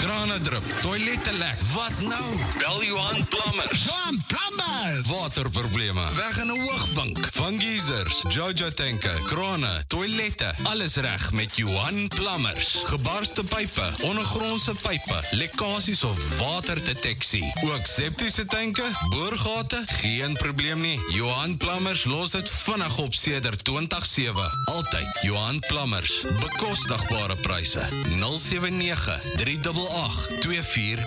krane drup, toilette lek. Wat nou? Bel Johan Plumbers. Johan Plumbers! Waterprobleme, weg in 'n hoogvink. Van geysers, Jojo tanke, krane, toilette, alles reg met Johan Plumbers. Gebarste pype, ondergrondse pype, lekkasies of waterdeteksie. Ook septiese tanke, boorgate, geen probleem nie. Johan Plumbers los dit vinnig op sedert 2007. Altyd Johan Plumbers. Bekostigbare pryse. 079 388 24